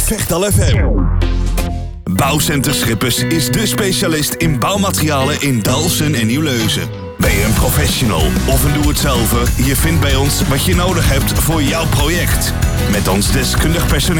Vechtal FM. Bouwcenter Schippers is de specialist in bouwmaterialen in Dalfsen en Nieuwleuzen. Ben je een professional of een doe-het-zelver? Je vindt bij ons wat je nodig hebt voor jouw project. Met ons deskundig personeel